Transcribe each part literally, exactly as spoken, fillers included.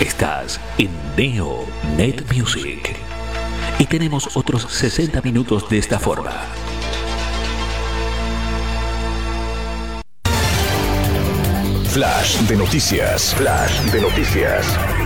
Estás en Neo Net Music y tenemos otros sesenta minutos de esta forma. Flash de noticias. Flash de noticias.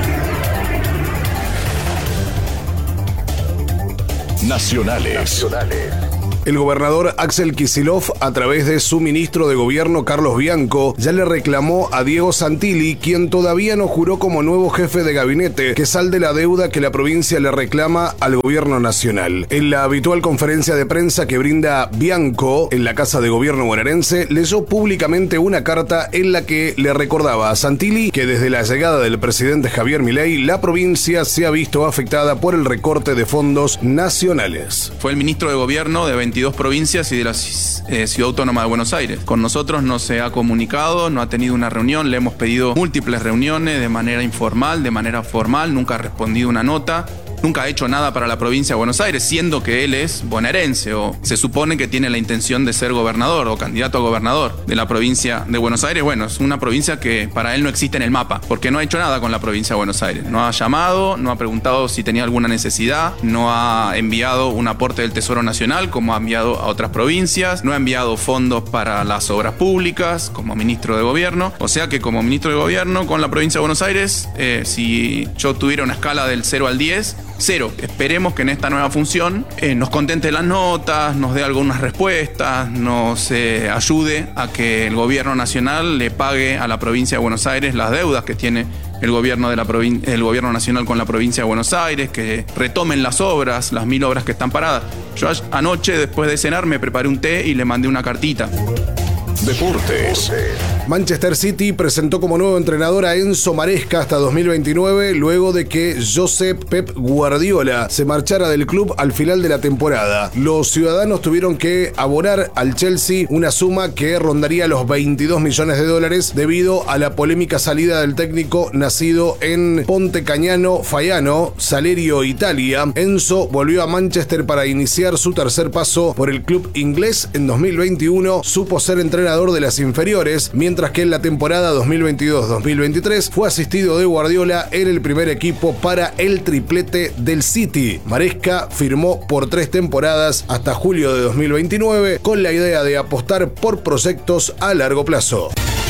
Nacionales. Nacionales. El gobernador Axel Kicillof, a través de su ministro de Gobierno Carlos Bianco, ya le reclamó a Diego Santilli, quien todavía no juró como nuevo jefe de gabinete, que salde la deuda que la provincia le reclama al gobierno nacional. En la habitual conferencia de prensa que brinda Bianco en la Casa de Gobierno bonaerense, leyó públicamente una carta en la que le recordaba a Santilli que desde la llegada del presidente Javier Milei, la provincia se ha visto afectada por el recorte de fondos nacionales. Fue el ministro de Gobierno de veintidós provincias y de la eh, Ciudad Autónoma de Buenos Aires. Con nosotros no se ha comunicado, no ha tenido una reunión, le hemos pedido múltiples reuniones de manera informal, de manera formal, nunca ha respondido una nota. Nunca ha hecho nada para la provincia de Buenos Aires, siendo que él es bonaerense o se supone que tiene la intención de ser gobernador o candidato a gobernador de la provincia de Buenos Aires. Bueno, es una provincia que para él no existe en el mapa, porque no ha hecho nada con la provincia de Buenos Aires. No ha llamado, no ha preguntado si tenía alguna necesidad, no ha enviado un aporte del Tesoro Nacional como ha enviado a otras provincias, no ha enviado fondos para las obras públicas como ministro de Gobierno. O sea que como ministro de Gobierno con la provincia de Buenos Aires, eh, si yo tuviera una escala del cero al diez, cero. Esperemos que en esta nueva función eh, nos contente las notas, nos dé algunas respuestas, nos eh, ayude a que el gobierno nacional le pague a la provincia de Buenos Aires las deudas que tiene el gobierno, de la provin- el gobierno nacional con la provincia de Buenos Aires, que retomen las obras, las mil obras que están paradas. Yo anoche, después de cenar, me preparé un té y le mandé una cartita. Deportes. Manchester City presentó como nuevo entrenador a Enzo Maresca hasta dos mil veintinueve, luego de que Josep Pep Guardiola se marchara del club al final de la temporada. Los ciudadanos tuvieron que abonar al Chelsea una suma que rondaría los veintidós millones de dólares debido a la polémica salida del técnico nacido en Ponte Cagnano, Faiano, Salerno, Italia. Enzo volvió a Manchester para iniciar su tercer paso por el club inglés. En dos mil veintiuno supo ser entrenador de las inferiores, mientras Mientras que en la temporada dos mil veintidós dos mil veintitrés fue asistido de Guardiola en el primer equipo para el triplete del City. Maresca firmó por tres temporadas hasta julio de dos mil veintinueve con la idea de apostar por proyectos a largo plazo.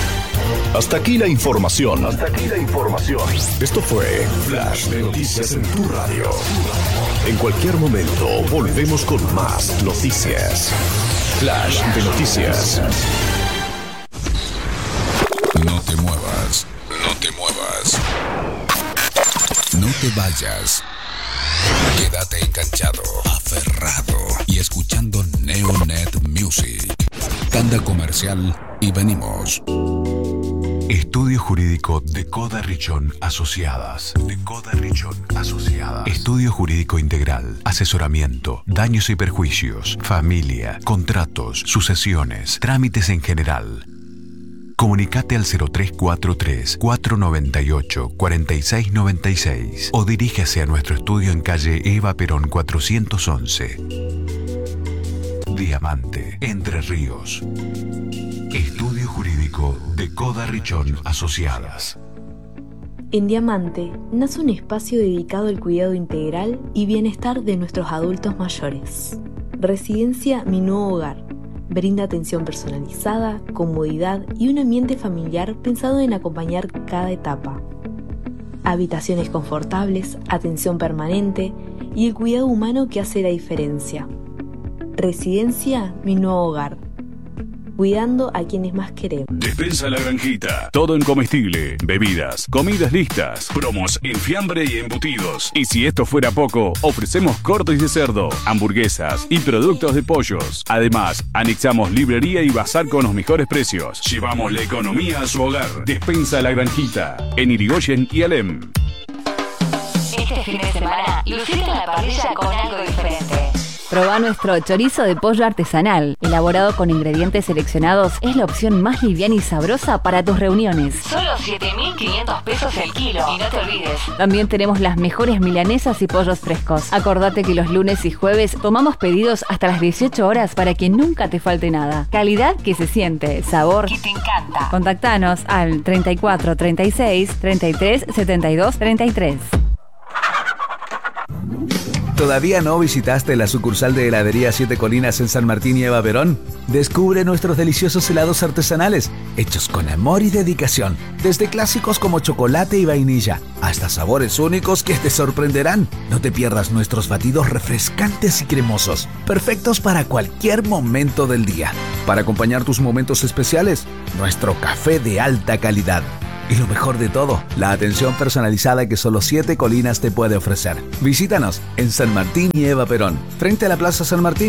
Hasta aquí la información. Hasta aquí la información. Esto fue Flash de Noticias en tu radio. En cualquier momento volvemos con más noticias. Flash de Noticias. No te muevas, no te muevas. No te vayas. Quédate enganchado, aferrado y escuchando Neonet Music. Tanda comercial y venimos. Estudio Jurídico de Coda Richón Asociadas. De Coda Richón Asociadas. Estudio Jurídico Integral. Asesoramiento, daños y perjuicios, familia, contratos, sucesiones, trámites en general. Comunicate al cero tres cuatro tres, cuatro nueve ocho, cuatro seis nueve seis o diríjase a nuestro estudio en calle Eva Perón cuatrocientos once. Diamante, Entre Ríos. Estudio Jurídico de Coda Richón Asociadas. En Diamante nace un espacio dedicado al cuidado integral y bienestar de nuestros adultos mayores. Residencia Mi Nuevo Hogar. Brinda atención personalizada, comodidad y un ambiente familiar pensado en acompañar cada etapa. Habitaciones confortables, atención permanente y el cuidado humano que hace la diferencia. Residencia Mi Nuevo Hogar. Cuidando a quienes más queremos. Despensa La Granjita. Todo en comestible, bebidas, comidas listas, promos en fiambre y embutidos. Y si esto fuera poco, ofrecemos cortes de cerdo, hamburguesas y productos de pollos. Además, anexamos librería y bazar con los mejores precios. Llevamos la economía a su hogar. Despensa La Granjita. En Irigoyen y Alem. Este fin de semana, lucite en la parrilla con algo diferente. Probá nuestro chorizo de pollo artesanal. Elaborado con ingredientes seleccionados, es la opción más liviana y sabrosa para tus reuniones. Solo siete mil quinientos pesos el kilo. Y no te olvides. También tenemos las mejores milanesas y pollos frescos. Acordate que los lunes y jueves tomamos pedidos hasta las dieciocho horas para que nunca te falte nada. Calidad que se siente, sabor que te encanta. Contactanos al treinta y cuatro, treinta y seis, treinta y tres, setenta y dos, treinta y tres. ¿Todavía no visitaste la sucursal de Heladería Siete Colinas en San Martín y Eva Perón? Descubre nuestros deliciosos helados artesanales, hechos con amor y dedicación. Desde clásicos como chocolate y vainilla, hasta sabores únicos que te sorprenderán. No te pierdas nuestros batidos refrescantes y cremosos, perfectos para cualquier momento del día. Para acompañar tus momentos especiales, nuestro café de alta calidad. Y lo mejor de todo, la atención personalizada que solo Siete Colinas te puede ofrecer. Visítanos en San Martín y Eva Perón, frente a la Plaza San Martín.